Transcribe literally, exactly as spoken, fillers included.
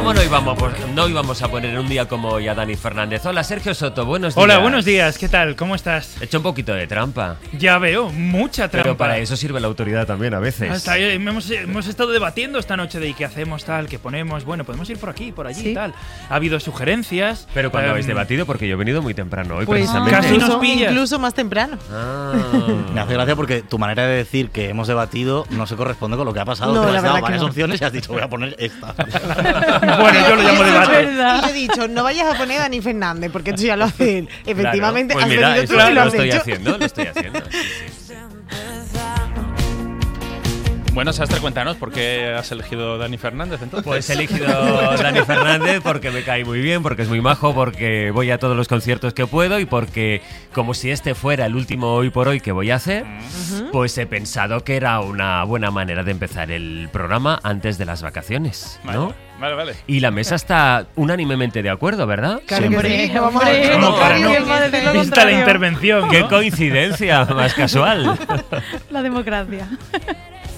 ¿Cómo no íbamos, no íbamos a poner un día como hoy a Dani Fernández? Hola, Sergio Soto, buenos días. Hola, buenos días, ¿qué tal? ¿Cómo estás? He hecho un poquito de trampa. Ya veo, mucha trampa. Pero para eso sirve la autoridad también a veces. Hasta ahí, hemos, hemos estado debatiendo esta noche de qué hacemos, tal, qué ponemos. Bueno, podemos ir por aquí, por allí y ¿Sí? tal. Ha habido sugerencias. Pero cuando um, habéis debatido, porque yo he venido muy temprano hoy, Pues precisamente. casi nos incluso, pillas. incluso más temprano. Ah. Me hace gracia porque tu manera de decir que hemos debatido no se corresponde con lo que ha pasado. No, Te la has dado verdad que varias no. opciones y has dicho voy a poner esta. Bueno, yo lo llamo Y eso es debate. verdad. Y yo he dicho, no vayas a poner a Dani Fernández, porque tú ya lo haces él. Efectivamente, Claro. Pues has mira, venido eso tú y lo lo has estoy hecho. haciendo, lo estoy haciendo. Sí, sí. Bueno, Sastre, cuéntanos, ¿por qué has elegido Dani Fernández entonces? Pues he elegido Dani Fernández porque me cae muy bien, porque es muy majo, porque voy a todos los conciertos que puedo y porque, como si este fuera el último hoy por hoy que voy a hacer, pues he pensado que era una buena manera de empezar el programa antes de las vacaciones, ¿no? Vale, vale, vale. Y la mesa está unánimemente de acuerdo, ¿verdad? Claro que Siempre. sí, no vamos a Hombre, decir lo no, contrario. no. ¿Quién va a decir lo Vista la contrario? intervención, ¡Qué ¿no? coincidencia más casual! La democracia.